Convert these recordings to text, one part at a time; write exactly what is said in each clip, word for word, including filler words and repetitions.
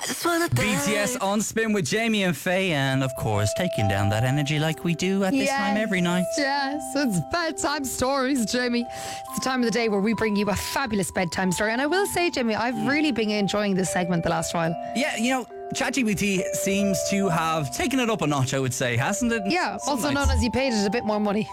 B T S on Spin with Jamie and Faye, and of course taking down that energy like we do at this yes, time every night. Yes, it's bedtime stories, Jamie. It's the time of the day where we bring you a fabulous bedtime story. And I will say, Jamie, I've really been enjoying this segment the last while. Yeah, you know, ChatGPT seems to have taken it up a notch, I would say, hasn't it? Yeah, Some also nights. known as you paid it a bit more money.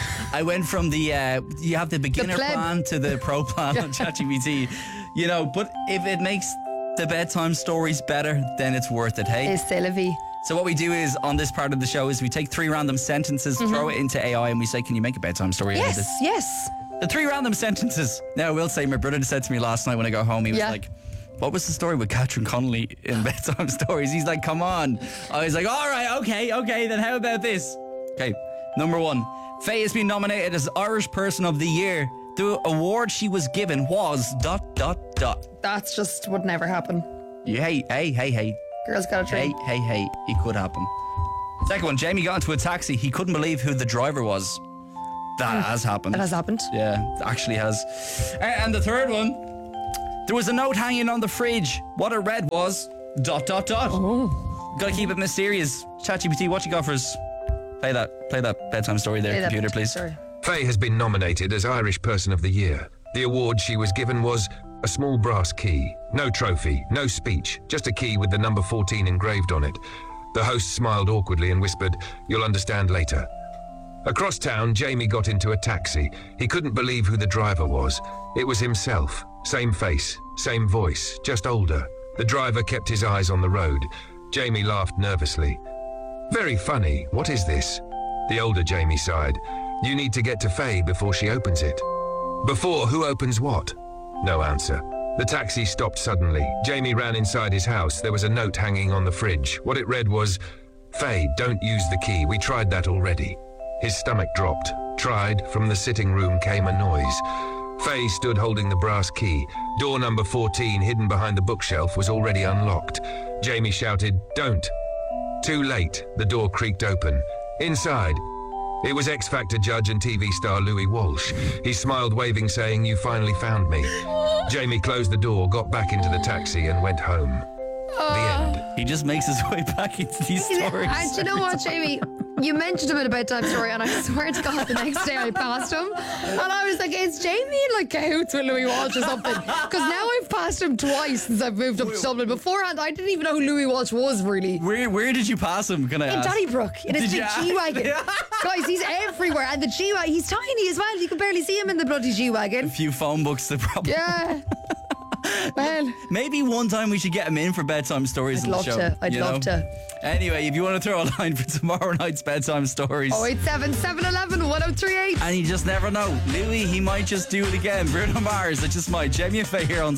I went from the, uh, you have the beginner pleb. plan to the pro plan on ChatGPT. You know, but if it makes the bedtime stories better, then it's worth it, hey? It's c'est la vie. So what we do is, on this part of the show, is we take three random sentences, mm-hmm. throw it into A I, and we say, can you make a bedtime story out of Yes, this? yes. The three random sentences. Now, I will say, my brother said to me last night when I got home, he was Yeah. like, what was the story with Catherine Connolly in bedtime stories? He's like, come on. I was like, all right, okay, okay, then how about this? Okay, number one. Faye has been nominated as Irish Person of the Year. The award she was given was dot, dot, dot. That's just would never happen. Yeah, hey, hey, hey, hey. Girls got a Hey, dream. hey, hey, it could happen. Second one, Jamie got into a taxi. He couldn't believe who the driver was. That has happened. That has happened. Yeah, it actually has. A- And the third one, there was a note hanging on the fridge. What it read was dot, dot, dot. Oh. Gotta keep it mysterious. ChatGPT, what you got for us? Play that, play that bedtime story there, Play that computer, please. story. Faye has been nominated as Irish Person of the Year. The award she was given was a small brass key. No trophy, no speech, just a key with the number fourteen engraved on it. The host smiled awkwardly and whispered, "You'll understand later." Across town, Jamie got into a taxi. He couldn't believe who the driver was. It was himself. Same face, same voice, just older. The driver kept his eyes on the road. Jamie laughed nervously. "Very funny. What is this?" The older Jamie sighed. "You need to get to Faye before she opens it." "Before who opens what?" No answer. The taxi stopped suddenly. Jamie ran inside his house. There was a note hanging on the fridge. What it read was, "Faye, don't use the key. We tried that already." His stomach dropped. Tried. From the sitting room came a noise. Faye stood holding the brass key. Door number fourteen, hidden behind the bookshelf, was already unlocked. Jamie shouted, "Don't." Too late. The door creaked open. Inside, it was X Factor judge and T V star Louis Walsh. He smiled, waving, saying, "You finally found me." Jamie closed the door, got back into the taxi, and went home. The end. He just makes his way back into these stories. And you know what, Jamie? You mentioned a bit of bedtime story, and I swear to God, the next day I passed him, and I was like, "Is Jamie in like cahoots with Louis Walsh or something?" Because now I've passed him twice since I've moved up to Dublin. Beforehand, I didn't even know who Louis Walsh was, really. Where where did you pass him? Can I In ask? Donnybrook, in his Did big you? G-Wagon. Guys, he's everywhere, and the G-Wagon, he's tiny as well. You can barely see him in the bloody G-Wagon. A few phone books, the problem. Yeah. Well, Maybe one time we should get him in for bedtime stories I'd on the love show. to. I'd you love know? to. Anyway, if you want to throw a line for tomorrow night's bedtime stories, oh eight seven, seven one one, one oh three eight. and you just never know, Louis, he might just do it again. Bruno Mars, it just might. Jamie and Faye here on